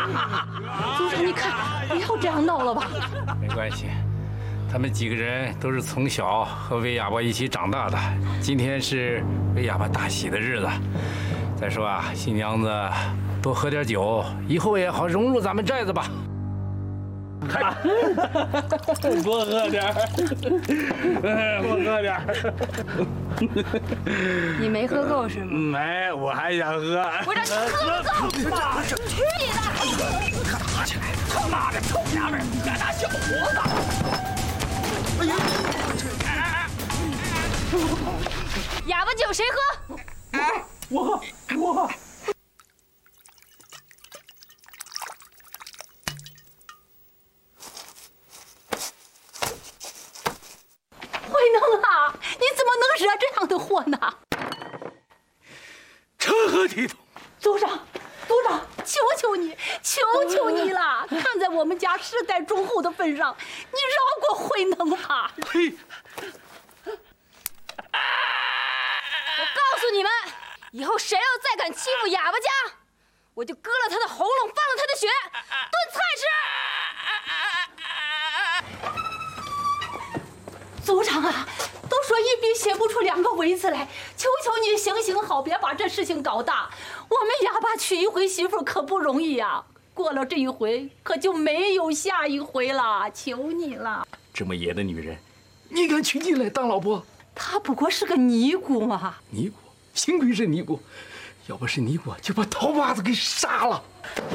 组长，你看，不要这样闹了吧。 没关系，他们几个人都是从小和魏哑巴一起长大的。今天是魏哑巴大喜的日子。再说啊，新娘子多喝点酒，以后也好融入咱们寨子吧。 多喝点多喝点你没喝够是吗？ 没，我还想喝。 我让你喝够！妈的，去你的！ 打起来！他妈的，臭娘们，敢打小伙子！哎呀！ 哑巴酒谁喝？ 我。 慧能啊，你怎么能惹这样的祸呢？ 成何体统！ 组长，求求你了！看在我们家世代忠厚的份上，你饶过慧能吧！ 嘿， 我告诉你们，以后谁要再敢欺负哑巴家，我就割了他的喉咙，放了他的血，炖菜吃。组长啊，都说一笔写不出两个围字来，求求你行好，别把这事情搞大。我们哑巴娶一回媳妇可不容易呀，过了这一回，可就没有下一回了，求你了。 这么野的女人，你敢娶进来当老婆？ 她不过是个尼姑嘛。 尼姑，幸亏是尼姑，要不是尼姑，就把头把子给杀了。